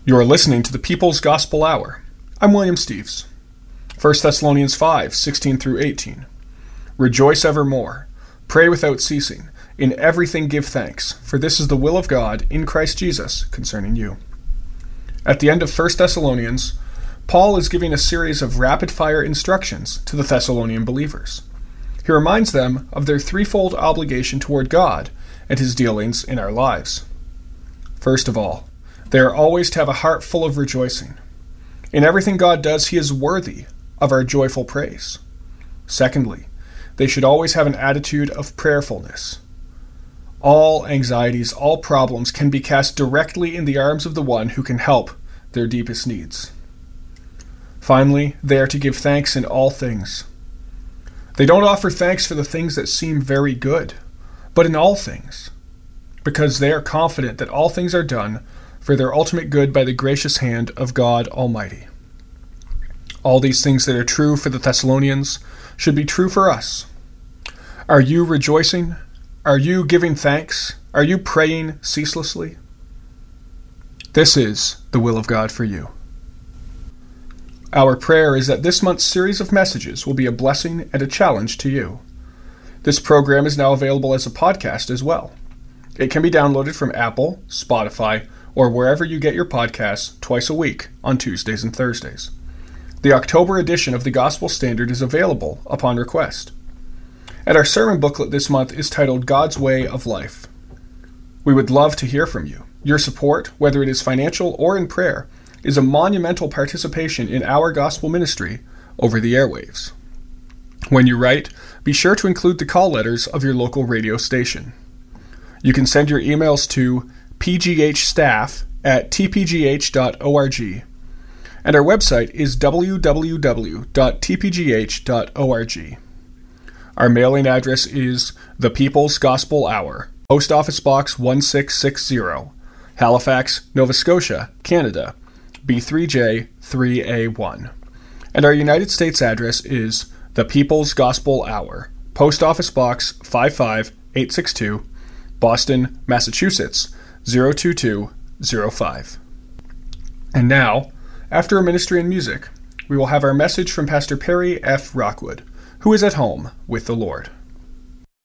You are listening to the People's Gospel Hour. I'm William Steves. 1 Thessalonians 5, 16 through 18. Rejoice evermore. Pray without ceasing. In everything give thanks, for this is the will of God in Christ Jesus concerning you. At the end of 1 Thessalonians, Paul is giving a series of rapid-fire instructions to the Thessalonian believers. He reminds them of their threefold obligation toward God and his dealings in our lives. First of all, they are always to have a heart full of rejoicing. In everything God does, he is worthy of our joyful praise. Secondly, they should always have an attitude of prayerfulness. All anxieties, all problems can be cast directly in the arms of the one who can help their deepest needs. Finally, they are to give thanks in all things. They don't offer thanks for the things that seem very good, but in all things, because they are confident that all things are done for their ultimate good by the gracious hand of God Almighty. All these things that are true for the Thessalonians should be true for us. Are you rejoicing? Are you giving thanks? Are you praying ceaselessly? This is the will of God for you. Our prayer is that this month's series of messages will be a blessing and a challenge to you. This program is now available as a podcast as well. It can be downloaded from Apple, Spotify, or wherever you get your podcasts twice a week on Tuesdays and Thursdays. The October edition of the Gospel Standard is available upon request. And our sermon booklet this month is titled God's Way of Life. We would love to hear from you. Your support, whether it is financial or in prayer, is a monumental participation in our gospel ministry over the airwaves. When you write, be sure to include the call letters of your local radio station. You can send your emails to pghstaff@tpgh.org, and our website is www.tpgh.org. Our mailing address is The People's Gospel Hour, Post Office Box 1660, Halifax, Nova Scotia, Canada, B3J3A1. And our United States address is The People's Gospel Hour, Post Office Box 55862, Boston, Massachusetts, 02205. And now, after a ministry and music, we will have our message from Pastor Perry F. Rockwood, who is at home with the Lord.